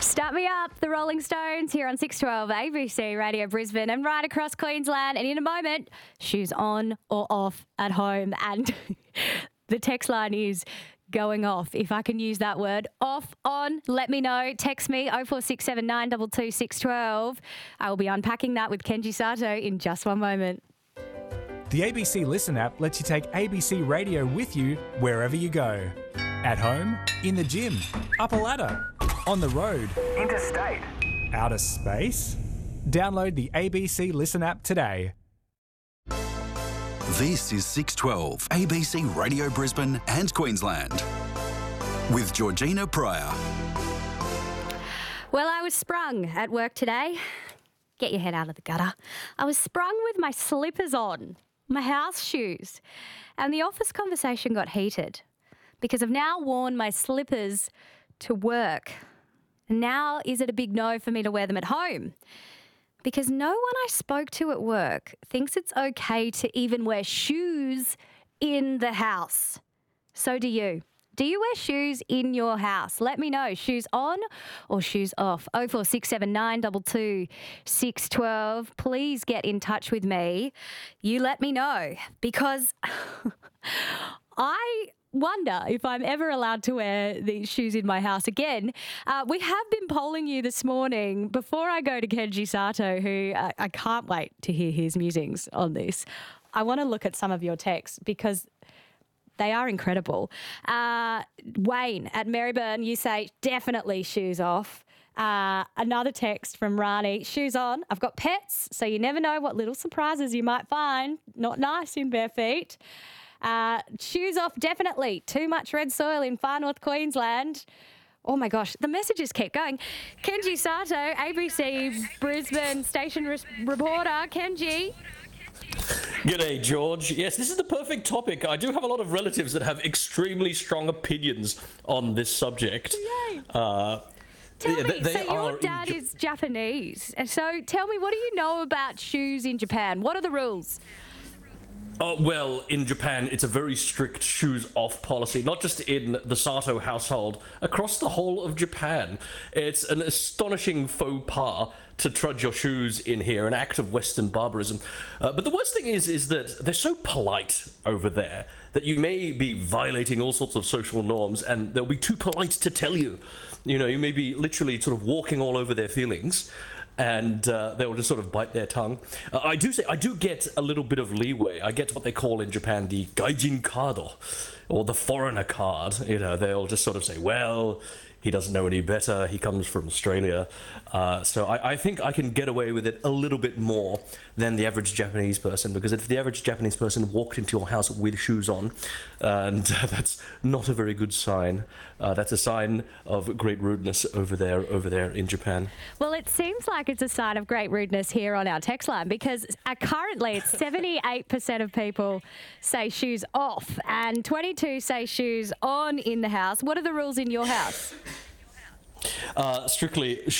Start me up, the Rolling Stones here on 612 ABC Radio Brisbane and right across Queensland. And in a moment, shoes on or off at home. And the text line is going off, if I can use that word. Off, on, let me know. Text me 0467 222 612. I will be unpacking that with Kenji Sato in just one moment. The ABC Listen app lets you take ABC Radio with you wherever you go. At home, in the gym, up a ladder, on the road, interstate, outer space. Download the ABC Listen app today. This is 612 ABC Radio Brisbane and Queensland with Georgina Pryor. Well, I was sprung at work today. Get your head out of the gutter. I was sprung with my slippers on, my house shoes, and the office conversation got heated because I've now worn my slippers to work. And now is it a big no for me to wear them at home? Because no one I spoke to at work thinks it's okay to even wear shoes in the house. So do you. Do you wear shoes in your house? Let me know. Shoes on or shoes off? 0467 222 612. Please get in touch with me. You let me know because I wonder if I'm ever allowed to wear these shoes in my house again. We have been polling you this morning before I go to Kenji Sato, who I can't wait to hear his musings on this. I want to look at some of your texts because they are incredible. Wayne at Maryburn, you say definitely shoes off. Another text from Rani, shoes on. I've got pets, so you never know what little surprises you might find. Not nice in bare feet. Shoes off, definitely. Too much red soil in far north Queensland. Oh my gosh, the messages keep going. Kenji Sato, ABC Brisbane station reporter. Kenji. G'day, George. Yes, this is the perfect topic. I do have a lot of relatives that have extremely strong opinions on this subject. Yay. Tell me, so your dad is Japanese. So tell me, what do you know about shoes in Japan? What are the rules? Well, in Japan, it's a very strict shoes-off policy, not just in the Sato household, across the whole of Japan. It's an astonishing faux pas to trudge your shoes in here, an act of Western barbarism. But the worst thing is that they're so polite over there that you may be violating all sorts of social norms, and they'll be too polite to tell you. You know, you may be literally sort of walking all over their feelings, and they'll just sort of bite their tongue. I do get a little bit of leeway. I get what they call in Japan the gaijin kado, or the foreigner card. You know, they'll just sort of say, well, he doesn't know any better, he comes from Australia. So I think I can get away with it a little bit more than the average Japanese person, because if the average Japanese person walked into your house with shoes on, and that's not a very good sign. That's a sign of great rudeness over there in Japan. Well, it seems like it's a sign of great rudeness here on our text line, because currently it's 78% of people say shoes off and 22 say shoes on in the house. What are the rules in your house? Strictly